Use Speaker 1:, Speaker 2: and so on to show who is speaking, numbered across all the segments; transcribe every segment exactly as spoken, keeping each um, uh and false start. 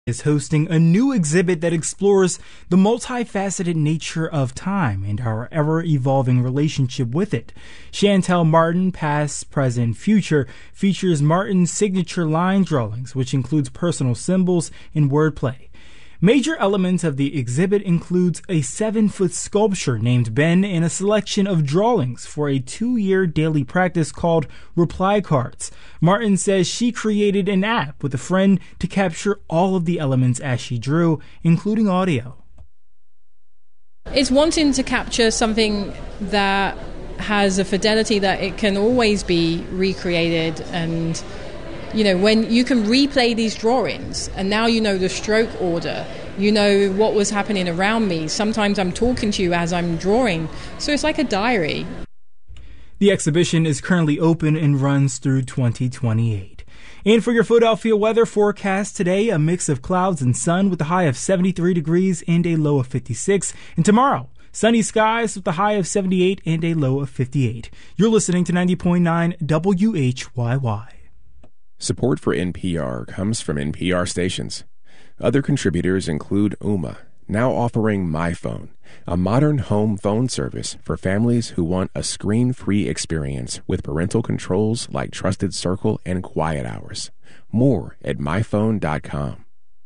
Speaker 1: is hosting a new exhibit that explores the multifaceted nature of time and our ever-evolving relationship with it. Chantel Martin, Past, Present, Future, features Martin's signature line drawings, which includes personal symbols and wordplay. Major elements of the exhibit includes a seven-foot sculpture named Ben and a selection of drawings for a two-year daily practice called Reply Cards. Martin says she created an app with a friend to capture all of the elements as she drew, including audio.
Speaker 2: It's wanting to capture something that has a fidelity that it can always be recreated, and you know, when you can replay these drawings and now you know the stroke order, you know what was happening around me. Sometimes I'm talking to you as I'm drawing. So it's like a diary.
Speaker 1: The exhibition is currently open and runs through twenty twenty-eight. And for your Philadelphia weather forecast today, a mix of clouds and sun with a high of seventy-three degrees and a low of fifty-six. And tomorrow, sunny skies with a high of seventy-eight and a low of fifty-eight. You're listening to ninety point nine W H Y Y.
Speaker 3: Support for N P R comes from N P R stations. Other contributors include Ooma, now offering MyPhone, a modern home phone service for families who want a screen-free experience with parental controls like Trusted Circle and Quiet Hours. More at my phone dot com.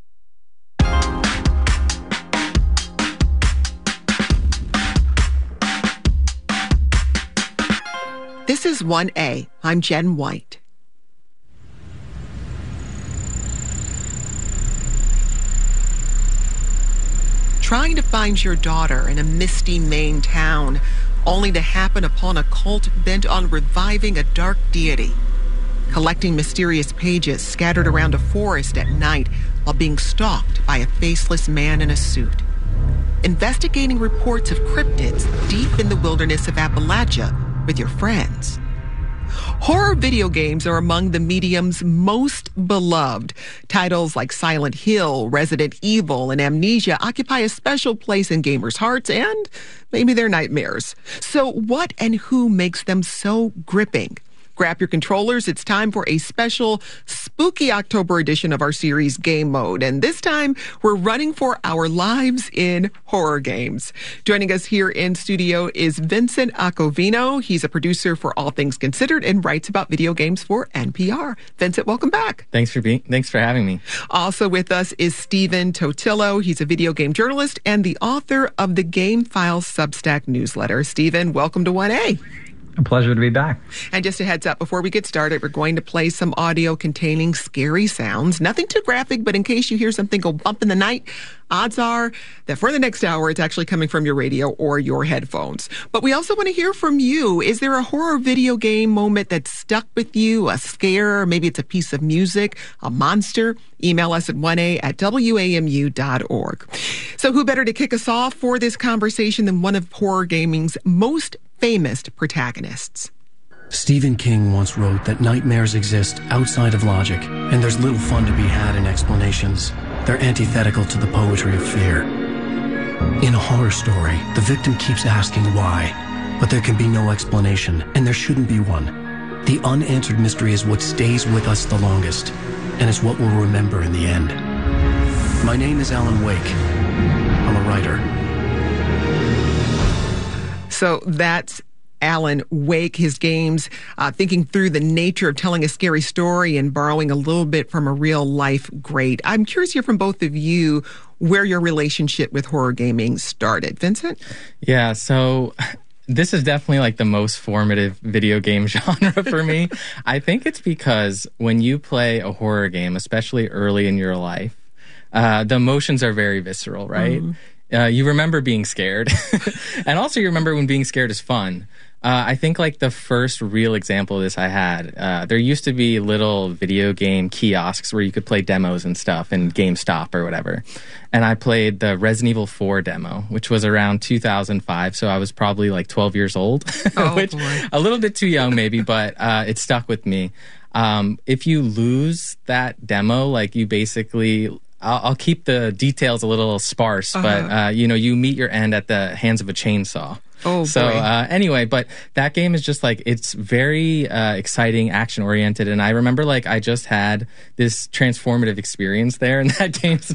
Speaker 4: This is one A. I'm Jen White. Trying to find your daughter in a misty Maine town, only to happen upon a cult bent on reviving a dark deity. Collecting mysterious pages scattered around a forest at night while being stalked by a faceless man in a suit. Investigating reports of cryptids deep in the wilderness of Appalachia with your friends. Horror video games are among the medium's most beloved. Titles like Silent Hill, Resident Evil, and Amnesia occupy a special place in gamers' hearts and maybe their nightmares. So what and who makes them so gripping? Grab your controllers. It's time for a special spooky October edition of our series Game Mode. And this time, we're running for our lives in horror games. Joining us here in studio is Vincent Acovino. He's a producer for All Things Considered and writes about video games for N P R. Vincent, welcome back.
Speaker 5: Thanks for being, thanks for having me.
Speaker 4: Also with us is Stephen Totillo. He's a video game journalist and the author of the Game Files Substack newsletter. Stephen, welcome to one A.
Speaker 6: A pleasure to be back.
Speaker 4: And just a heads up, before we get started, we're going to play some audio containing scary sounds. Nothing too graphic, but in case you hear something go bump in the night, odds are that for the next hour, it's actually coming from your radio or your headphones. But we also want to hear from you. Is there a horror video game moment that stuck with you, a scare, maybe it's a piece of music, a monster? Email us at one A at W A M U dot org. So who better to kick us off for this conversation than one of horror gaming's most famous protagonists?
Speaker 7: Stephen King once wrote that nightmares exist outside of logic, and there's little fun to be had in explanations. They're antithetical to the poetry of fear. In a horror story, the victim keeps asking why, but there can be no explanation, and there shouldn't be one. The unanswered mystery is what stays with us the longest, and it's what we'll remember in the end. My name is Alan Wake. I'm a writer.
Speaker 4: So that's Alan Wake, his games, uh, thinking through the nature of telling a scary story and borrowing a little bit from a real life great. I'm curious to hear from both of you where your relationship with horror gaming started. Vincent?
Speaker 5: Yeah, so this is definitely like the most formative video game genre for me. I think it's because when you play a horror game, especially early in your life, uh, the emotions are very visceral, right? Mm-hmm. Uh, you remember being scared. And also you remember when being scared is fun. Uh, I think like the first real example of this I had, uh, there used to be little video game kiosks where you could play demos and stuff in GameStop or whatever. And I played the Resident Evil four demo, which was around two thousand five. So I was probably like twelve years old,
Speaker 4: oh,
Speaker 5: which
Speaker 4: boy.
Speaker 5: a little bit too young maybe, but uh, it stuck with me. Um, if you lose that demo, like you basically... I'll, I'll keep the details a little sparse, uh-huh. but, uh, you know, you meet your end at the hands of a chainsaw.
Speaker 4: Oh,
Speaker 5: so
Speaker 4: boy.
Speaker 5: Uh, anyway, but that game is just like, it's very uh, exciting, action oriented. And I remember like I just had this transformative experience there, and that game's